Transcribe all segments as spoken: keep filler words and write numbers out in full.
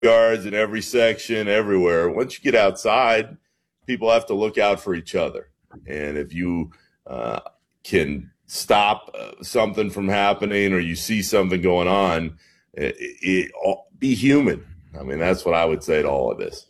yards in every section, everywhere. Once you get outside, people have to look out for each other. And if you uh, can stop uh, something from happening or you see something going on, it, it, it, be human. I mean, that's what I would say to all of this.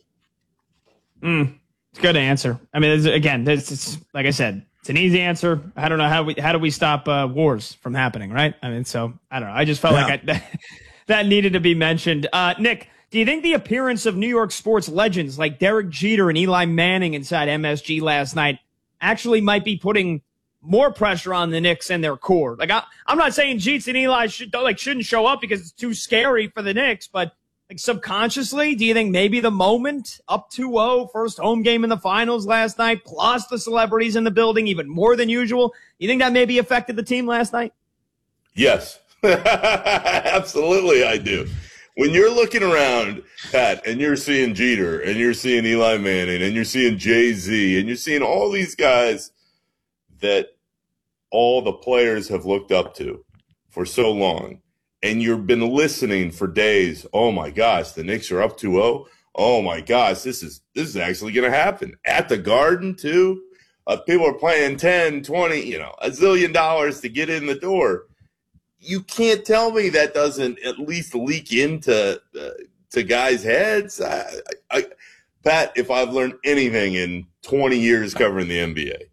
Mm, it's a good answer. I mean, it's, again, it's, it's like I said, it's an easy answer. I don't know how we how do we stop uh, wars from happening, right? I mean, so I don't know. I just felt yeah. like I, that needed to be mentioned. Uh, Nick, do you think the appearance of New York sports legends like Derek Jeter and Eli Manning inside M S G last night actually might be putting more pressure on the Knicks and their core? Like, I, I'm not saying Jeets and Eli should like shouldn't show up because it's too scary for the Knicks, but like subconsciously, do you think maybe the moment up two oh, first home game in the finals last night, plus the celebrities in the building, even more than usual, you think that maybe affected the team last night? Yes, absolutely, I do. When you're looking around, Pat, and you're seeing Jeter, and you're seeing Eli Manning, and you're seeing Jay-Z, and you're seeing all these guys that all the players have looked up to for so long, and you've been listening for days, oh, my gosh, the Knicks are up two oh. Oh, my gosh, this is this is actually going to happen. At the Garden, too. Uh, people are paying ten, twenty, you know, a zillion dollars to get in the door. You can't tell me that doesn't at least leak into uh, to guys' heads. I, I, I, Pat, if I've learned anything in twenty years covering the N B A,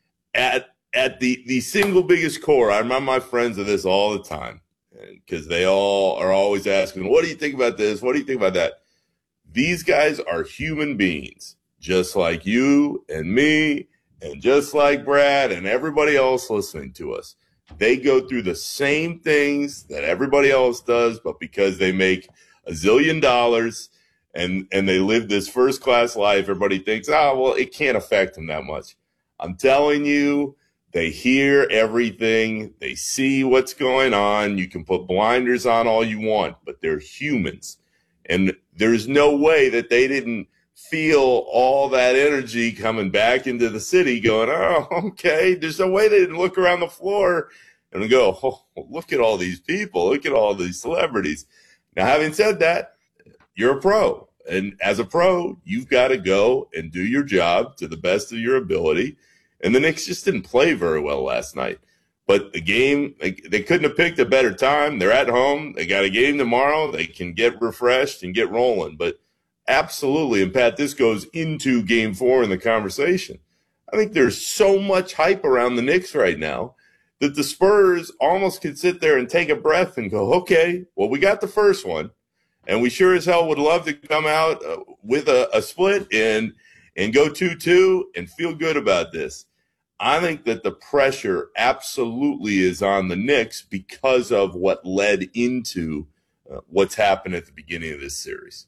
at at the, the single biggest core, I remind my friends of this all the time because they all are always asking, what do you think about this? What do you think about that? These guys are human beings, just like you and me and just like Brad and everybody else listening to us. They go through the same things that everybody else does, but because they make a zillion dollars and, and they live this first-class life, everybody thinks, oh, well, it can't affect them that much. I'm telling you, they hear everything. They see what's going on. You can put blinders on all you want, but they're humans. And there's no way that they didn't feel all that energy coming back into the city going, oh, okay. There's no way they didn't look around the floor and go, oh, look at all these people. Look at all these celebrities. Now, having said that, you're a pro. And as a pro, you've got to go and do your job to the best of your ability. And the Knicks just didn't play very well last night. But the game, they, they couldn't have picked a better time. They're at home. They got a game tomorrow. They can get refreshed and get rolling. But absolutely, and Pat, this goes into game four in the conversation. I think there's so much hype around the Knicks right now that the Spurs almost could sit there and take a breath and go, okay, well, we got the first one. And we sure as hell would love to come out uh, with a, a split and and go two two and feel good about this. I think that the pressure absolutely is on the Knicks because of what led into uh, what's happened at the beginning of this series.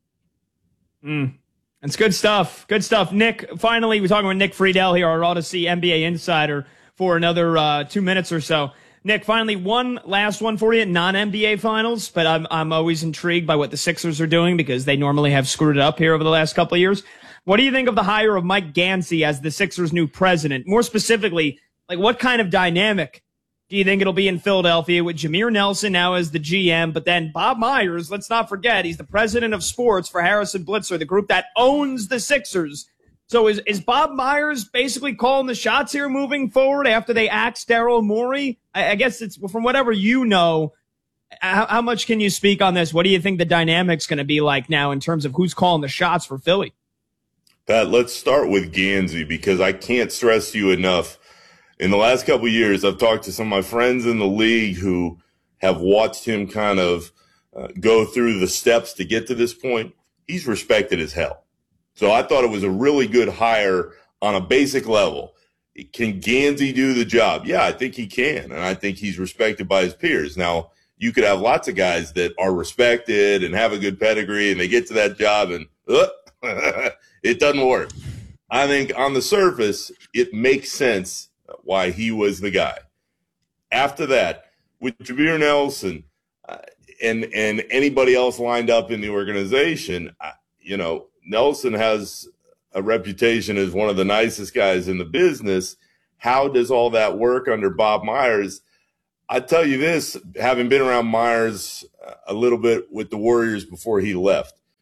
Mm. That's good stuff. Good stuff. Nick, finally, we're talking with Nick Friedel here, our Odyssey N B A insider, for another uh, two minutes or so. Nick, finally, one last one for you, non-N B A finals, but I'm I'm always intrigued by what the Sixers are doing because they normally have screwed it up here over the last couple of years. What do you think of the hire of Mike Gansey as the Sixers' new president? More specifically, like what kind of dynamic do you think it'll be in Philadelphia with Jameer Nelson now as the G M, but then Bob Myers, let's not forget, he's the president of sports for Harrison Blitzer, the group that owns the Sixers. So is, is Bob Myers basically calling the shots here moving forward after they axed Daryl Morey? I, I guess it's from whatever you know, how, how much can you speak on this? What do you think the dynamic's going to be like now in terms of who's calling the shots for Philly? Pat, let's start with Gansey because I can't stress you enough. In the last couple of years, I've talked to some of my friends in the league who have watched him kind of uh, go through the steps to get to this point. He's respected as hell. So I thought it was a really good hire on a basic level. Can Gansey do the job? Yeah, I think he can, and I think he's respected by his peers. Now, you could have lots of guys that are respected and have a good pedigree, and they get to that job and uh, it doesn't work. I think on the surface, it makes sense why he was the guy. After that, with Jameer Nelson uh, and and anybody else lined up in the organization, uh, you know, Nelson has a reputation as one of the nicest guys in the business. How does all that work under Bob Myers? I tell you this, having been around Myers a little bit with the Warriors before he left,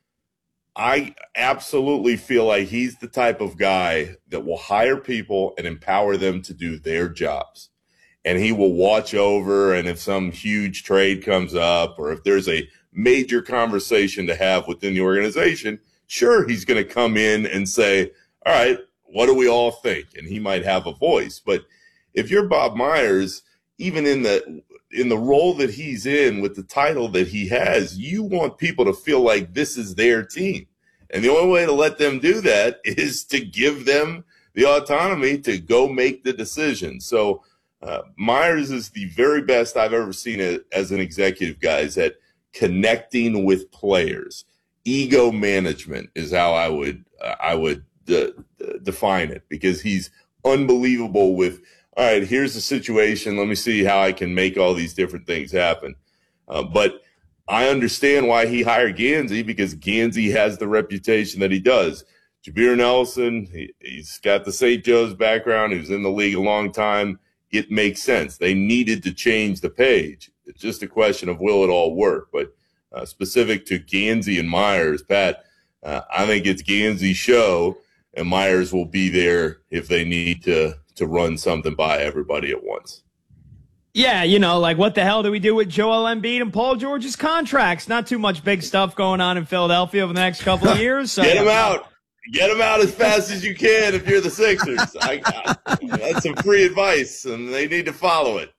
I absolutely feel like he's the type of guy that will hire people and empower them to do their jobs. And he will watch over, and if some huge trade comes up or if there's a major conversation to have within the organization, sure, he's going to come in and say, all right, what do we all think? And he might have a voice. But if you're Bob Myers, even in the in the role that he's in with the title that he has, you want people to feel like this is their team. And the only way to let them do that is to give them the autonomy to go make the decision. So uh, Myers is the very best I've ever seen it as an executive, guys, at connecting with players. Ego management is how I would uh, I would de- de- define it, because he's unbelievable with, all right, here's the situation. Let me see how I can make all these different things happen. Uh, but I understand why he hired Gansey, because Gansey has the reputation that he does. Jabir Nelson, he, he's got the Saint Joe's background. He was in the league a long time. It makes sense. They needed to change the page. It's just a question of will it all work. But uh, specific to Gansey and Myers, Pat, uh, I think it's Gansey's show, and Myers will be there if they need to to run something by everybody at once. Yeah, you know, like what the hell do we do with Joel Embiid and Paul George's contracts? Not too much big stuff going on in Philadelphia over the next couple of years. So. Get them out. Get them out as fast as you can if you're the Sixers. I, I, that's some free advice, and they need to follow it.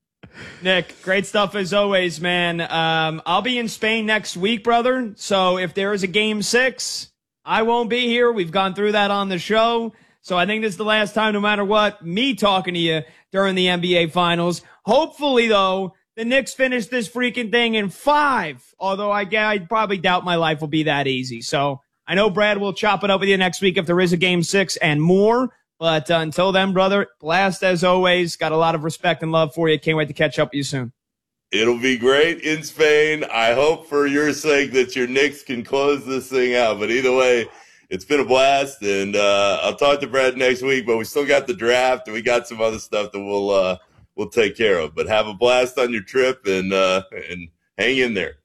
Nick, great stuff as always, man. Um, I'll be in Spain next week, brother. So if there is a game six, I won't be here. We've gone through that on the show. So I think this is the last time, no matter what, me talking to you during the N B A Finals. Hopefully, though, the Knicks finish this freaking thing in five, although I, I probably doubt my life will be that easy. So I know Brad will chop it up with you next week if there is a game six and more. But uh, until then, brother, blast as always. Got a lot of respect and love for you. Can't wait to catch up with you soon. It'll be great in Spain. I hope for your sake that your Knicks can close this thing out. But either way, it's been a blast, and uh, I'll talk to Brad next week. But we still got the draft, and we got some other stuff that we'll uh, we'll take care of. But have a blast on your trip, and uh, and hang in there.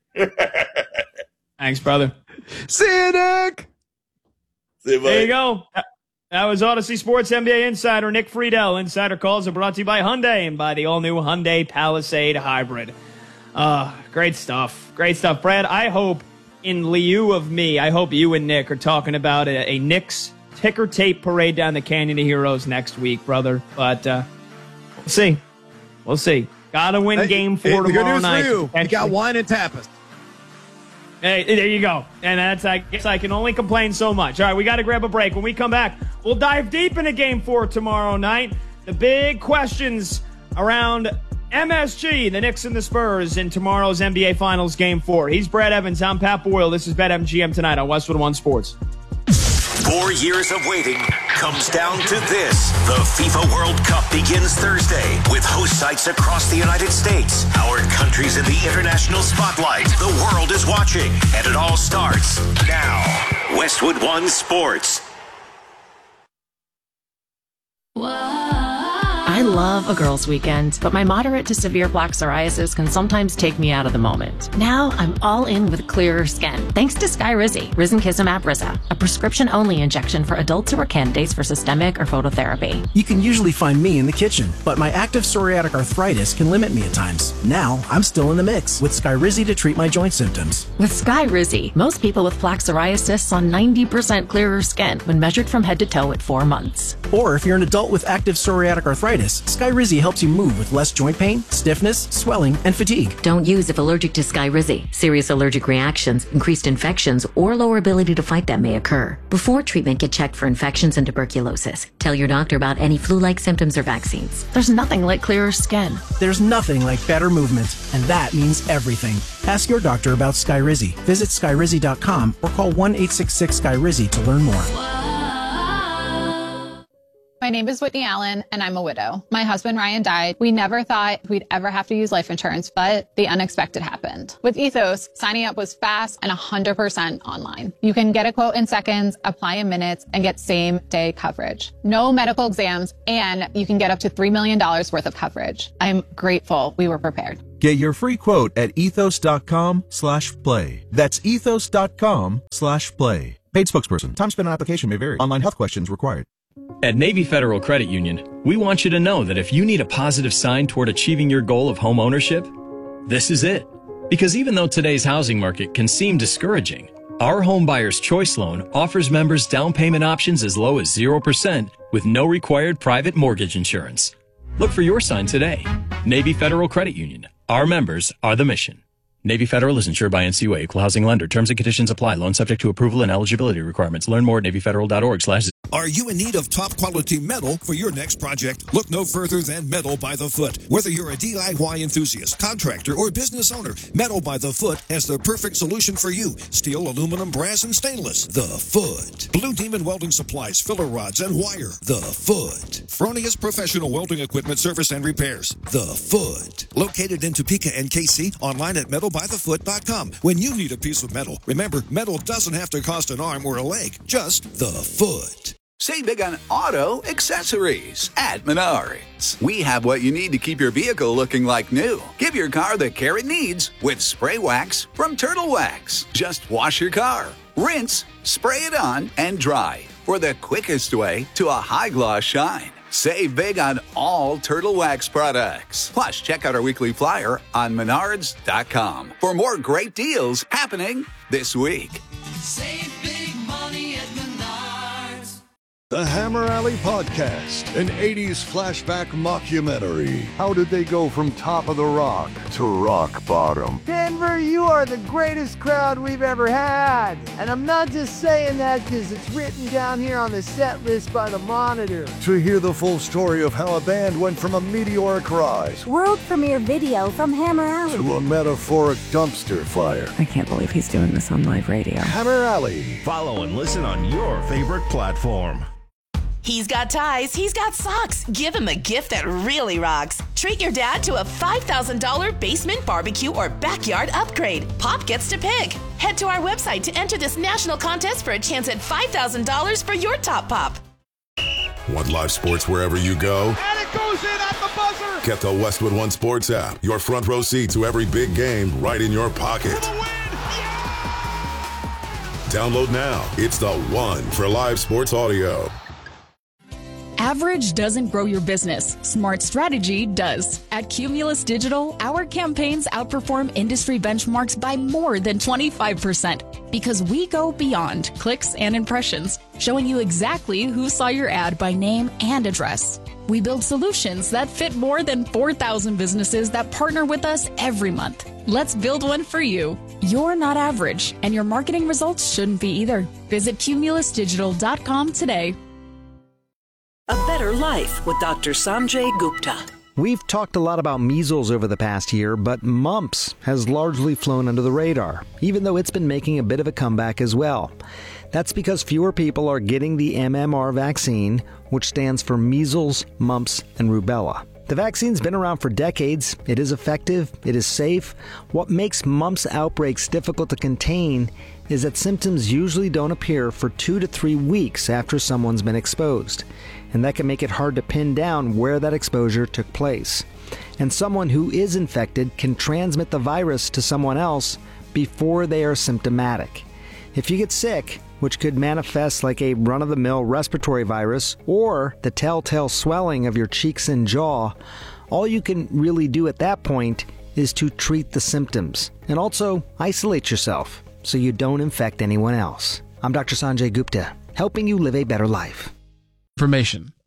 Thanks, brother. See you, Nick. See you, buddy. There you go. That was Odyssey Sports N B A insider Nick Friedel. Insider calls are brought to you by Hyundai and by the all-new Hyundai Palisade Hybrid. Uh, great stuff. Great stuff. Brad, I hope, in lieu of me, I hope you and Nick are talking about a, a Knicks ticker tape parade down the Canyon of Heroes next week, brother. But uh, we'll see. We'll see. Gotta win hey, game four hey, tomorrow the good news night. For you. you got wine and tapas. Hey, there you go. And that's, I guess I can only complain so much. All right, we got to grab a break. When we come back, we'll dive deep into game four tomorrow night. The big questions around M S G, the Knicks and the Spurs in tomorrow's N B A Finals game four. He's Brad Evans. I'm Pat Boyle. This is BetMGM tonight on Westwood One Sports. Four years of waiting comes down to this. The FIFA World Cup begins Thursday with host sites across the United States. Our country's in the international spotlight. The world is watching, and it all starts now. Westwood One Sports. I love a girls' weekend, but my moderate to severe plaque psoriasis can sometimes take me out of the moment. Now I'm all in with clearer skin, thanks to Skyrizi, Risankizumab Risa, a prescription-only injection for adults who are candidates for systemic or phototherapy. You can usually find me in the kitchen, but my active psoriatic arthritis can limit me at times. Now I'm still in the mix with Skyrizi to treat my joint symptoms. With Skyrizi, most people with plaque psoriasis saw ninety percent clearer skin when measured from head to toe at four months. Or if you're an adult with active psoriatic arthritis, Skyrizi helps you move with less joint pain, stiffness, swelling, and fatigue. Don't use if allergic to Skyrizi. Serious allergic reactions, increased infections, or lower ability to fight them may occur. Before treatment, get checked for infections and tuberculosis. Tell your doctor about any flu-like symptoms or vaccines. There's nothing like clearer skin. There's nothing like better movement, and that means everything. Ask your doctor about Skyrizi. Visit Skyrizi dot com or call one eight six six Skyrizi to learn more. My My name is Whitney Allen, and I'm a widow. My husband, Ryan, died. We never thought we'd ever have to use life insurance, but the unexpected happened. With Ethos, signing up was fast and one hundred percent online. You can get a quote in seconds, apply in minutes, and get same-day coverage. No medical exams, and you can get up to three million dollars worth of coverage. I'm grateful we were prepared. Get your free quote at ethos.com slash play. That's ethos.com slash play. Paid spokesperson. Time spent on application may vary. Online health questions required. At Navy Federal Credit Union, we want you to know that if you need a positive sign toward achieving your goal of home ownership, this is it. Because even though today's housing market can seem discouraging, our Home Buyer's Choice Loan offers members down payment options as low as zero percent with no required private mortgage insurance. Look for your sign today. Navy Federal Credit Union. Our members are the mission. Navy Federal is insured by N C U A, Equal Housing Lender. Terms and conditions apply. Loan subject to approval and eligibility requirements. Learn more at navy federal dot org slash. Are you in need of top-quality metal for your next project? Look no further than Metal by the Foot. Whether you're a D I Y enthusiast, contractor, or business owner, Metal by the Foot has the perfect solution for you. Steel, aluminum, brass, and stainless. The Foot. Blue Demon Welding Supplies, filler rods, and wire. The Foot. Fronius Professional Welding Equipment Service and Repairs. The Foot. Located in Topeka and K C, online at metal by the foot dot com. When you need a piece of metal, remember, metal doesn't have to cost an arm or a leg, just the foot. Save big on auto accessories at Menards. We have what you need to keep your vehicle looking like new. Give your car the care it needs with spray wax from Turtle Wax. Just wash your car, rinse, spray it on, and dry for the quickest way to a high gloss shine. Save big on all Turtle Wax products. Plus, check out our weekly flyer on menards dot com for more great deals happening this week. Save big money at Menards. The Hammer Alley Podcast, an eighties flashback mockumentary. How did they go from top of the rock to rock bottom? Denver, you are the greatest crowd we've ever had. And I'm not just saying that because it's written down here on the set list by the Monitor. To hear the full story of how a band went from a meteoric rise, world premiere video from Hammer Alley, to a metaphoric dumpster fire. I can't believe he's doing this on live radio. Hammer Alley. Follow and listen on your favorite platform. He's got ties, he's got socks. Give him a gift that really rocks. Treat your dad to a five thousand dollars basement barbecue or backyard upgrade. Pop gets to pick. Head to our website to enter this national contest for a chance at five thousand dollars for your top pop. Want live sports wherever you go? And it goes in at the buzzer. Get the Westwood One Sports app. Your front row seat to every big game right in your pocket. For the win. Yeah! Download now. It's the one for live sports audio. Average doesn't grow your business. Smart strategy does. At Cumulus Digital, our campaigns outperform industry benchmarks by more than twenty-five percent because we go beyond clicks and impressions, showing you exactly who saw your ad by name and address. We build solutions that fit more than four thousand businesses that partner with us every month. Let's build one for you. You're not average, and your marketing results shouldn't be either. Visit cumulus digital dot com today. A Better Life with Doctor Sanjay Gupta. We've talked a lot about measles over the past year, but mumps has largely flown under the radar, even though it's been making a bit of a comeback as well. That's because fewer people are getting the M M R vaccine, which stands for measles, mumps, and rubella. The vaccine's been around for decades. It is effective. It is safe. What makes mumps outbreaks difficult to contain is that symptoms usually don't appear for two to three weeks after someone's been exposed. And that can make it hard to pin down where that exposure took place. And someone who is infected can transmit the virus to someone else before they are symptomatic. If you get sick, which could manifest like a run-of-the-mill respiratory virus or the telltale swelling of your cheeks and jaw, all you can really do at that point is to treat the symptoms and also isolate yourself so you don't infect anyone else. I'm Doctor Sanjay Gupta, helping you live a better life. Information.